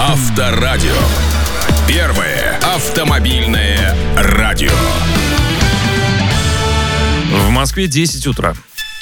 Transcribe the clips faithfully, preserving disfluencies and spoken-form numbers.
Авторадио. Первое автомобильное радио. В Москве десять утра.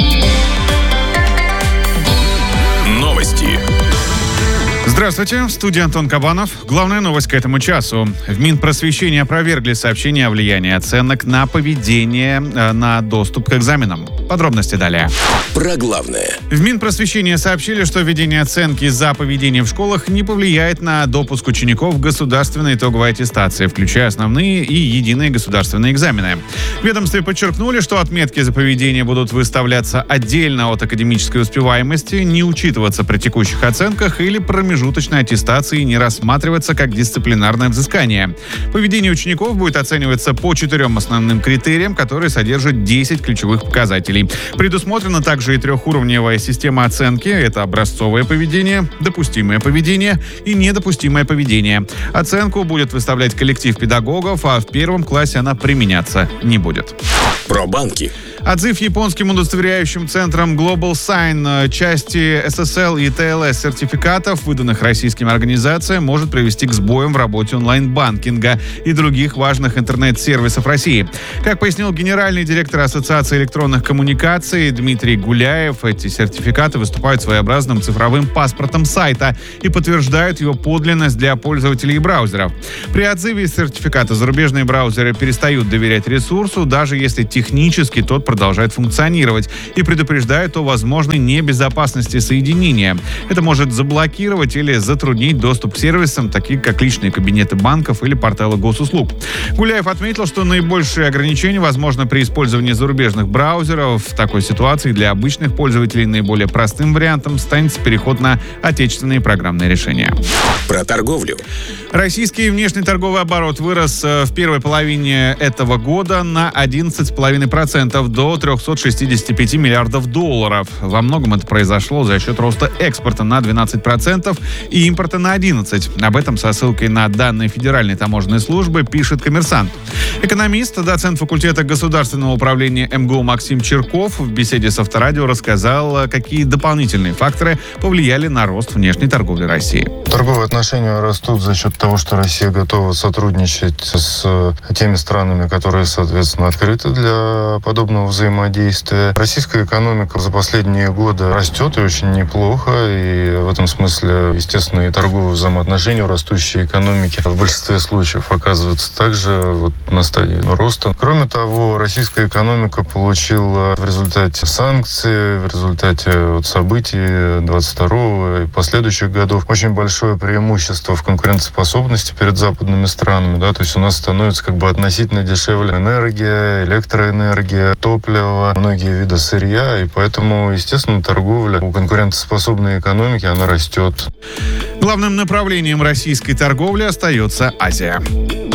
Новости. Здравствуйте, в студии Антон Кабанов. Главная новость к этому часу. В Минпросвещении опровергли сообщение о влиянии оценок на поведение, на доступ к экзаменам. Подробности далее. Про главное. В Минпросвещении сообщили, что введение оценки за поведение в школах не повлияет на допуск учеников к государственной итоговой аттестации, включая основные и единые государственные экзамены. В ведомстве подчеркнули, что отметки за поведение будут выставляться отдельно от академической успеваемости, не учитываться при текущих оценках или промежуточной аттестации, не рассматриваться как дисциплинарное взыскание. Поведение учеников будет оцениваться по четырем основным критериям, которые содержат десять ключевых показателей. Предусмотрена также и трехуровневая система оценки. Это образцовое поведение, допустимое поведение и недопустимое поведение. Оценку будет выставлять коллектив педагогов, а в первом классе она применяться не будет. Про банки. Отзыв японским удостоверяющим центром Global Sign части эс эс эл и тэ эл эс сертификатов, выданных российским организациям, может привести к сбоям в работе онлайн-банкинга и других важных интернет-сервисов России. Как пояснил генеральный директор Ассоциации электронных коммуникаций Дмитрий Гуляев, эти сертификаты выступают своеобразным цифровым паспортом сайта и подтверждают его подлинность для пользователей и браузеров. При отзыве сертификата зарубежные браузеры перестают доверять ресурсу, даже если технически тот продолжает функционировать, и предупреждают о возможной небезопасности соединения. Это может заблокировать или затруднить доступ к сервисам, таким как личные кабинеты банков или порталы госуслуг. Гуляев отметил, что наибольшие ограничения возможны при использовании зарубежных браузеров. В такой ситуации для обычных пользователей наиболее простым вариантом станет переход на отечественные программные решения. Про торговлю. Российский внешний торговый оборот вырос в первой половине этого года на одиннадцать целых пять десятых процента до трехсот шестидесяти пяти миллиардов долларов. Во многом это произошло за счет роста экспорта на двенадцать процентов и импорта на одиннадцать процентов. Об этом со ссылкой на данные Федеральной таможенной службы пишет «Коммерсант». Экономист, доцент факультета государственного управления эм гэ у Максим Черков в беседе с Авторадио рассказал, какие дополнительные факторы повлияли на рост внешней торговли России. Торговые отношения растут за счет того, что Россия готова сотрудничать с теми странами, которые, соответственно, открыты для подобного взаимодействия. Российская экономика за последние годы растет и очень неплохо, и в этом смысле, естественно, и торговые взаимоотношения у растущей экономики в большинстве случаев оказываются также вот на стадии роста. Кроме того, российская экономика получила в результате санкций, в результате вот событий двадцать второго и последующих годов очень большое преимущество в конкурентоспособности перед западными странами. Да? То есть у нас становится как бы относительно дешевле энергия, электроэнергия, топливо, многие виды сырья, и поэтому, естественно, торговля у конкурентоспособной экономики, она растет. Главным направлением российской торговли остается Азия.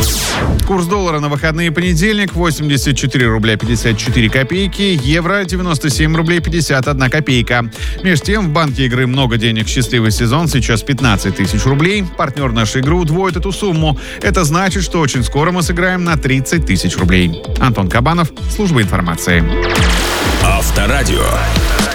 Курс доллара на выходные понедельник восемьдесят четыре рубля пятьдесят четыре копейки, евро девяносто семь рублей пятьдесят одна копейка. Между тем, в банке игры «Много денег. Счастливый сезон» сейчас пятнадцать тысяч рублей. Партнер нашей игры удвоит эту сумму. Это значит, что очень скоро мы сыграем на тридцать тысяч рублей. Антон Кабанов, служба информации. Авторадио.